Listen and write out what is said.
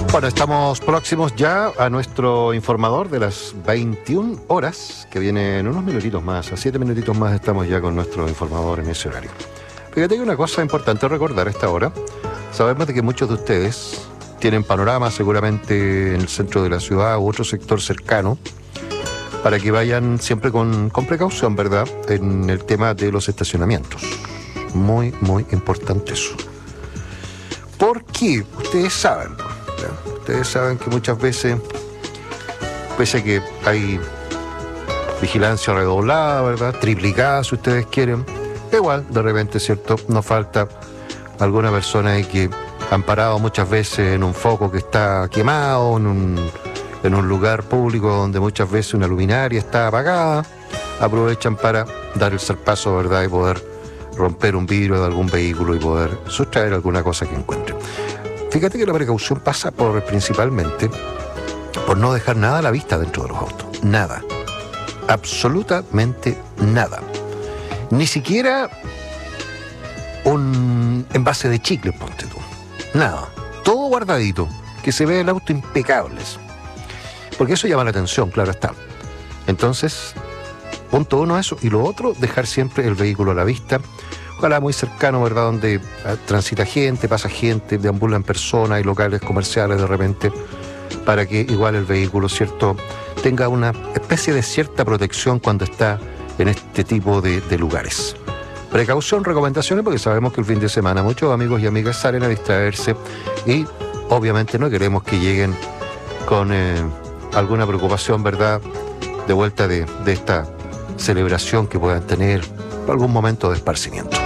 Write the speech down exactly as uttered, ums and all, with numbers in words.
Bueno, estamos próximos ya a nuestro informador de las veintiuna horas, que viene en unos minutitos más, a siete minutitos más estamos ya con nuestro informador en ese horario. Fíjate que una cosa importante a recordar a esta hora, sabemos de que muchos de ustedes tienen panoramas seguramente en el centro de la ciudad u otro sector cercano, para que vayan siempre con, con precaución, ¿verdad?, en el tema de los estacionamientos. Muy, muy importante eso. Porque ustedes saben, ¿no? Ustedes saben que muchas veces, pese a que hay vigilancia redoblada, ¿verdad?, triplicada si ustedes quieren, igual de repente, ¿cierto?, nos falta alguna persona ahí que han parado muchas veces en un foco que está quemado, en un, en un lugar público donde muchas veces una luminaria está apagada, aprovechan para dar el zarpazo, ¿verdad?, y poder romper un vidrio de algún vehículo y poder sustraer alguna cosa que encuentren. Fíjate que la precaución pasa por principalmente por no dejar nada a la vista dentro de los autos. Nada. Absolutamente nada. Ni siquiera un envase de chicle, ponte tú. Nada. Todo guardadito. Que se vea el auto impecables. Porque eso llama la atención, claro está. Entonces, punto uno eso. Y lo otro, dejar siempre el vehículo a la vista. Ojalá muy cercano, ¿verdad?, donde transita gente, pasa gente, deambulan personas y locales comerciales de repente, para que igual el vehículo, ¿cierto?, tenga una especie de cierta protección cuando está en este tipo de, de lugares. Precaución, recomendaciones, porque sabemos que el fin de semana muchos amigos y amigas salen a distraerse y obviamente no queremos que lleguen con eh, alguna preocupación, ¿verdad?, de vuelta de, de esta celebración que puedan tener algún momento de esparcimiento.